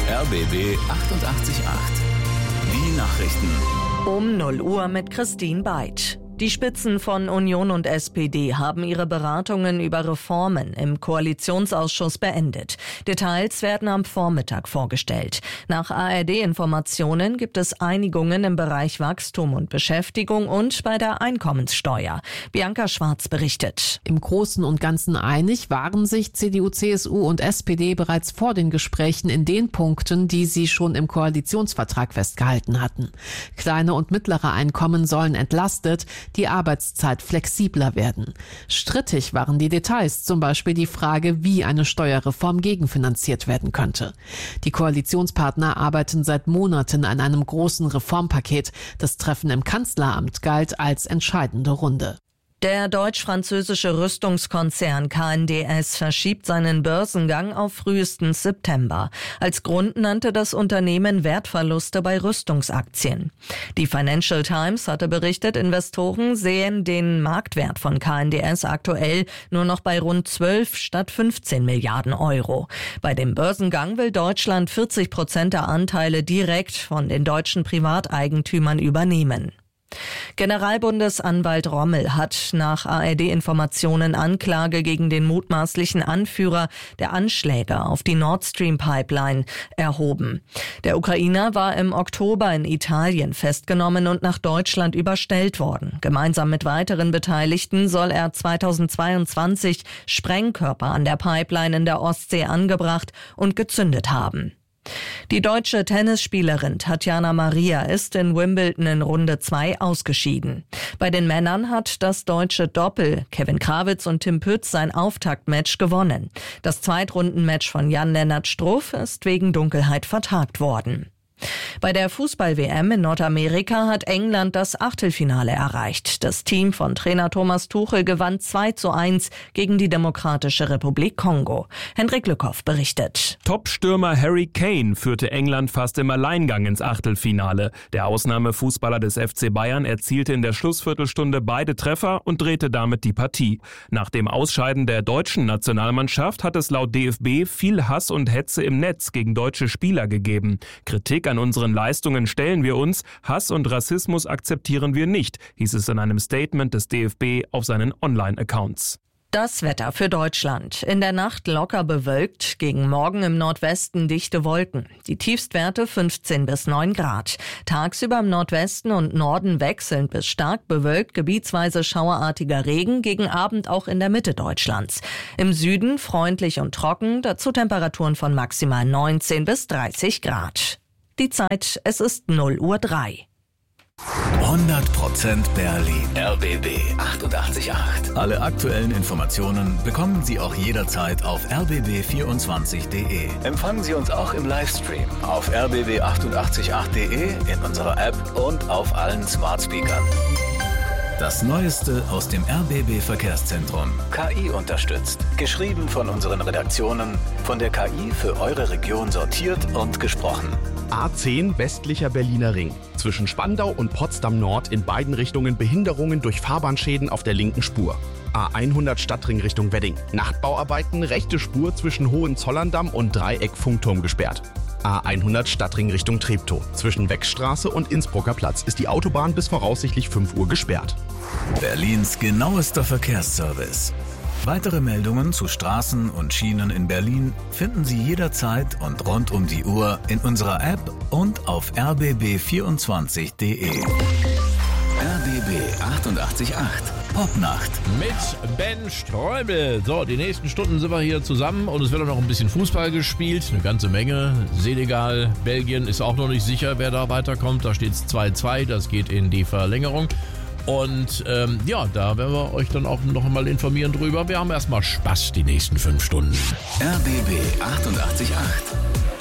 RBB 888. Die Nachrichten. Um 0 Uhr mit Christine Beitsch. Die Spitzen von Union und SPD haben ihre Beratungen über Reformen im Koalitionsausschuss beendet. Details werden am Vormittag vorgestellt. Nach ARD-Informationen gibt es Einigungen im Bereich Wachstum und Beschäftigung und bei der Einkommenssteuer. Bianca Schwarz berichtet. Im Großen und Ganzen einig waren sich CDU, CSU und SPD bereits vor den Gesprächen in den Punkten, die sie schon im Koalitionsvertrag festgehalten hatten. Kleine und mittlere Einkommen sollen entlastet, die Arbeitszeit flexibler werden. Strittig waren die Details, zum Beispiel die Frage, wie eine Steuerreform gegenfinanziert werden könnte. Die Koalitionspartner arbeiten seit Monaten an einem großen Reformpaket. Das Treffen im Kanzleramt galt als entscheidende Runde. Der deutsch-französische Rüstungskonzern KNDS verschiebt seinen Börsengang auf frühestens September. Als Grund nannte das Unternehmen Wertverluste bei Rüstungsaktien. Die Financial Times hatte berichtet, Investoren sehen den Marktwert von KNDS aktuell nur noch bei rund 12 statt 15 Milliarden Euro. Bei dem Börsengang will Deutschland 40% der Anteile direkt von den deutschen Privateigentümern übernehmen. Generalbundesanwalt Rommel hat nach ARD-Informationen Anklage gegen den mutmaßlichen Anführer der Anschläge auf die Nord Stream Pipeline erhoben. Der Ukrainer war im Oktober in Italien festgenommen und nach Deutschland überstellt worden. Gemeinsam mit weiteren Beteiligten soll er 2022 Sprengkörper an der Pipeline in der Ostsee angebracht und gezündet haben. Die deutsche Tennisspielerin Tatjana Maria ist in Wimbledon in Runde 2 ausgeschieden. Bei den Männern hat das deutsche Doppel Kevin Krawitz und Tim Pütz sein Auftaktmatch gewonnen. Das Zweitrundenmatch von Jan-Lennart Struff ist wegen Dunkelheit vertagt worden. Bei der Fußball-WM in Nordamerika hat England das Achtelfinale erreicht. Das Team von Trainer Thomas Tuchel gewann 2:1 gegen die Demokratische Republik Kongo. Hendrik Lückhoff berichtet. Top-Stürmer Harry Kane führte England fast im Alleingang ins Achtelfinale. Der Ausnahmefußballer des FC Bayern erzielte in der Schlussviertelstunde beide Treffer und drehte damit die Partie. Nach dem Ausscheiden der deutschen Nationalmannschaft hat es laut DFB viel Hass und Hetze im Netz gegen deutsche Spieler gegeben. Kritik an unseren Leistungen stellen wir uns, Hass und Rassismus akzeptieren wir nicht, hieß es in einem Statement des DFB auf seinen Online-Accounts. Das Wetter für Deutschland. In der Nacht locker bewölkt, gegen Morgen im Nordwesten dichte Wolken. Die Tiefstwerte 15 bis 9 Grad. Tagsüber im Nordwesten und Norden wechselnd bis stark bewölkt, gebietsweise schauerartiger Regen, gegen Abend auch in der Mitte Deutschlands. Im Süden freundlich und trocken, dazu Temperaturen von maximal 19 bis 30 Grad. Die Zeit, es ist 0:03 Uhr. 100% Berlin. RBB 888. Alle aktuellen Informationen bekommen Sie auch jederzeit auf rbb24.de. Empfangen Sie uns auch im Livestream auf rbb888.de, in unserer App und auf allen Smart Speakern. Das Neueste aus dem RBB Verkehrszentrum. KI unterstützt. Geschrieben von unseren Redaktionen, von der KI für eure Region sortiert und gesprochen. A10 westlicher Berliner Ring. Zwischen Spandau und Potsdam Nord in beiden Richtungen Behinderungen durch Fahrbahnschäden auf der linken Spur. A100 Stadtring Richtung Wedding. Nachtbauarbeiten, rechte Spur zwischen Hohenzollerndamm und Dreieck Funkturm gesperrt. A100 Stadtring Richtung Treptow. Zwischen Wechstraße und Innsbrucker Platz ist die Autobahn bis voraussichtlich 5 Uhr gesperrt. Berlins genauester Verkehrsservice. Weitere Meldungen zu Straßen und Schienen in Berlin finden Sie jederzeit und rund um die Uhr in unserer App und auf rbb24.de. RBB 888 Popnacht. Mit Ben Streubel. So, die nächsten Stunden sind wir hier zusammen und es wird auch noch ein bisschen Fußball gespielt. Eine ganze Menge. Senegal, Belgien ist auch noch nicht sicher, wer da weiterkommt. Da steht es 2:2. Das geht in die Verlängerung. Und da werden wir euch dann auch noch einmal informieren drüber. Wir haben erstmal Spaß die nächsten 5 Stunden. RBB 888.